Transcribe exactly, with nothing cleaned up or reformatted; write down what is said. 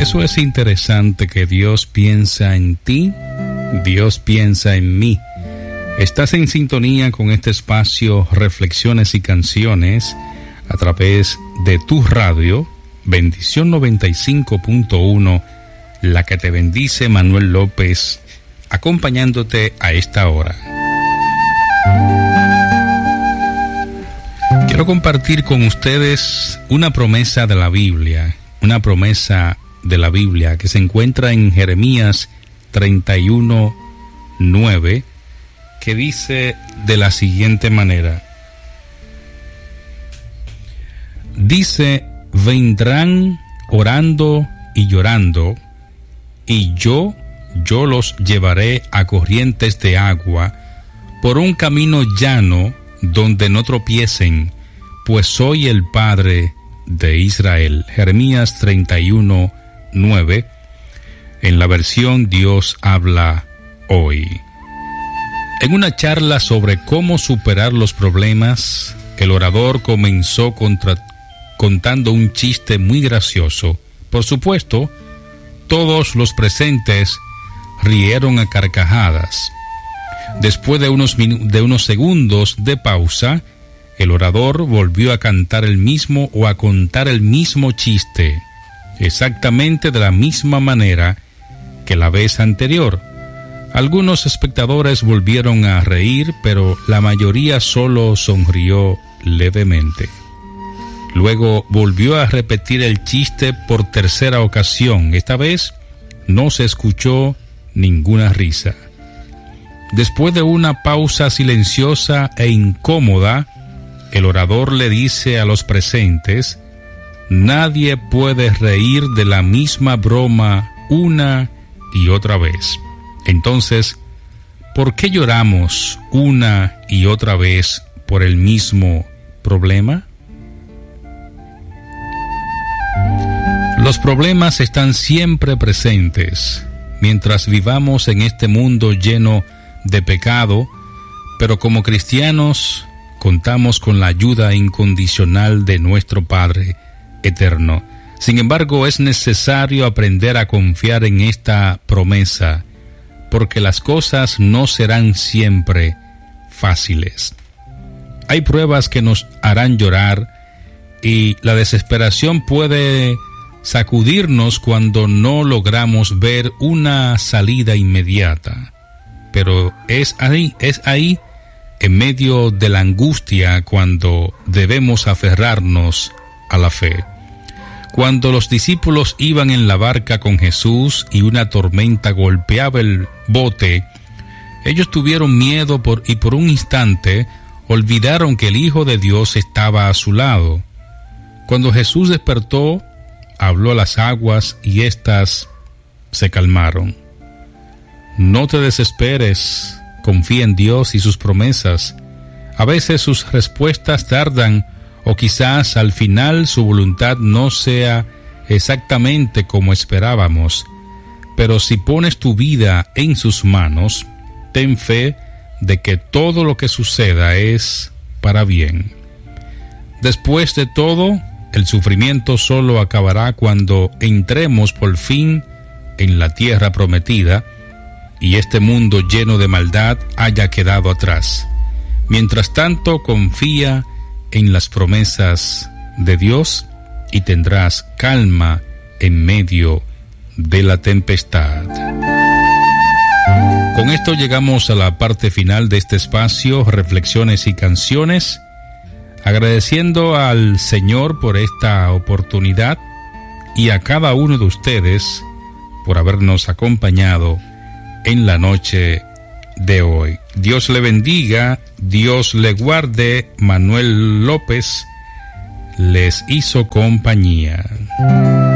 Eso es interesante, que Dios piensa en ti, Dios piensa en mí. Estás en sintonía con este espacio Reflexiones y Canciones a través de tu radio, Bendición noventa y cinco punto uno, la que te bendice, Manuel López, acompañándote a esta hora. Quiero compartir con ustedes una promesa de la Biblia, una promesa de la Biblia que se encuentra en Jeremías treinta y uno, nueve, que dice de la siguiente manera: dice, vendrán orando y llorando, y yo, yo los llevaré a corrientes de agua, por un camino llano donde no tropiecen, pues soy el Padre de Israel. Jeremías treinta y uno, nueve, en la versión Dios habla hoy. En una charla sobre cómo superar los problemas, el orador comenzó contra, contando un chiste muy gracioso. Por supuesto, todos los presentes rieron a carcajadas. Después de unos, de unos segundos de pausa, el orador volvió a cantar el mismo o a contar el mismo chiste, exactamente de la misma manera que la vez anterior. Algunos espectadores volvieron a reír, pero la mayoría solo sonrió levemente. Luego volvió a repetir el chiste por tercera ocasión. Esta vez no se escuchó ninguna risa. Después de una pausa silenciosa e incómoda, el orador le dice a los presentes: nadie puede reír de la misma broma una y otra vez. Entonces, ¿por qué lloramos una y otra vez por el mismo problema? Los problemas están siempre presentes mientras vivamos en este mundo lleno de pecado, pero como cristianos contamos con la ayuda incondicional de nuestro Padre eterno. Sin embargo, es necesario aprender a confiar en esta promesa, porque las cosas no serán siempre fáciles. Hay pruebas que nos harán llorar y la desesperación puede sacudirnos cuando no logramos ver una salida inmediata. Pero es ahí, es ahí, en medio de la angustia, cuando debemos aferrarnos a la fe. Cuando los discípulos iban en la barca con Jesús y una tormenta golpeaba el bote, ellos tuvieron miedo por, y por un instante olvidaron que el Hijo de Dios estaba a su lado. Cuando Jesús despertó, habló a las aguas y éstas se calmaron. No te desesperes, confía en Dios y sus promesas. A veces sus respuestas tardan, o quizás al final su voluntad no sea exactamente como esperábamos, pero si pones tu vida en sus manos, ten fe de que todo lo que suceda es para bien. Después de todo, el sufrimiento solo acabará cuando entremos por fin en la tierra prometida y este mundo lleno de maldad haya quedado atrás. Mientras tanto, confía en las promesas de Dios y tendrás calma en medio de la tempestad. Con esto llegamos a la parte final de este espacio, Reflexiones y Canciones, agradeciendo al Señor por esta oportunidad y a cada uno de ustedes por habernos acompañado en la noche de hoy. Dios le bendiga, Dios le guarde. Manuel López les hizo compañía.